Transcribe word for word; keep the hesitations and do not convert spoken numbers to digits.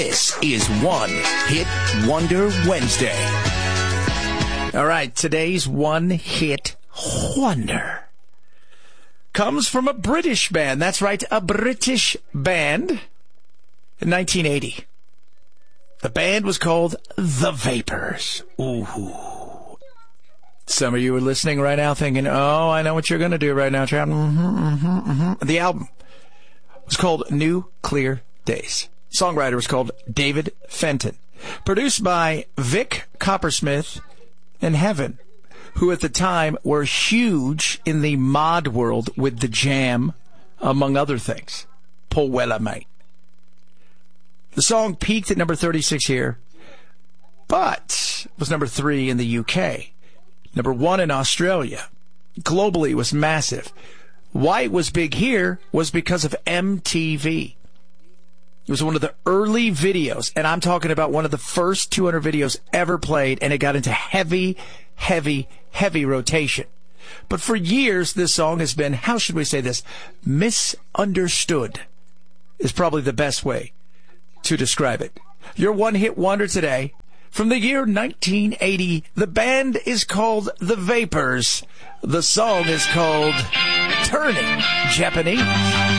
This is One Hit Wonder Wednesday. All right, today's One Hit Wonder comes from a British band. That's right, a British band in nineteen eighty. The band was called The Vapors. Ooh. Some of you are listening right now thinking, oh, I know what you're going to do right now, Chad. Mm-hmm, mm-hmm, mm-hmm. The album was called New Clear Days. Songwriter was called David Fenton. Produced by Vic Coppersmith and Heaven, who at the time were huge in the mod world with The Jam, among other things. Paul Weller, mate. The song peaked at number thirty-six here, but was number three in the U K. Number one in Australia. Globally, it was massive. Why it was big here was because of M T V. It was one of the early videos, and I'm talking about one of the first two hundred videos ever played, and it got into heavy, heavy, heavy rotation. But for years, this song has been, how should we say this, misunderstood is probably the best way to describe it. Your one-hit wonder today, from the year nineteen eighty, the band is called The Vapors. The song is called Turning Japanese.